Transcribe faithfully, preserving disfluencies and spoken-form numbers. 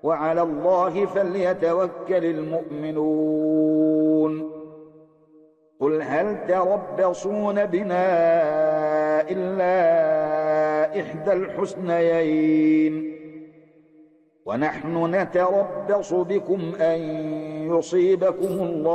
وعلى الله فليتوكل المؤمنون قل هل تربصون بنا إلا إحدى الحسنيين ونحن نتربص بكم أن يصيبكم الله